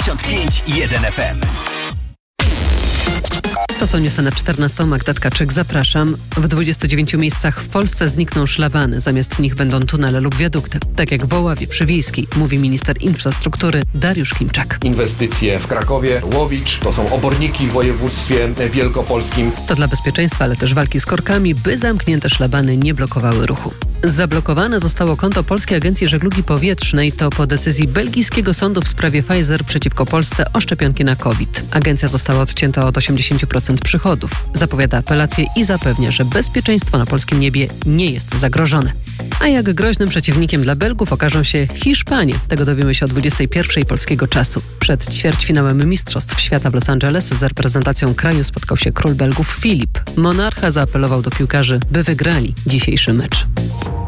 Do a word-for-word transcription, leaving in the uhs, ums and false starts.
dziewięćdziesiąt pięć i jeden F M. To są newsy na czternastą. Magda Tkaczyk, zapraszam. W dwudziestu dziewięciu miejscach w Polsce znikną szlabany. Zamiast nich będą tunele lub wiadukty. Tak jak w Oławie przy Wiejskiej, mówi minister infrastruktury Dariusz Klimczak. Inwestycje w Krakowie, Łowicz, to są oborniki w województwie wielkopolskim. To dla bezpieczeństwa, ale też walki z korkami, by zamknięte szlabany nie blokowały ruchu. Zablokowane zostało konto Polskiej Agencji Żeglugi Powietrznej. To po decyzji belgijskiego sądu w sprawie Pfizer przeciwko Polsce o szczepionki na COVID. Agencja została odcięta od osiemdziesiąt procent przychodów. Zapowiada apelację i zapewnia, że bezpieczeństwo na polskim niebie nie jest zagrożone. A jak groźnym przeciwnikiem dla Belgów okażą się Hiszpanie. Tego dowiemy się o dwudziestej pierwszej polskiego czasu. Przed ćwierćfinałem Mistrzostw Świata w Los Angeles z reprezentacją kraju spotkał się król Belgów Filip. Monarcha zaapelował do piłkarzy, by wygrali dzisiejszy mecz.